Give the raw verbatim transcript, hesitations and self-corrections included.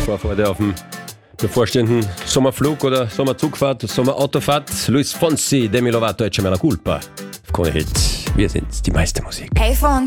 Vorfreude auf den bevorstehenden Sommerflug oder Sommerzugfahrt, Sommerautofahrt. Luis Fonsi, Demi Lovato, Ecce me la culpa. Krone Hit. Wir sind die meiste Musik. Hey Fonsi.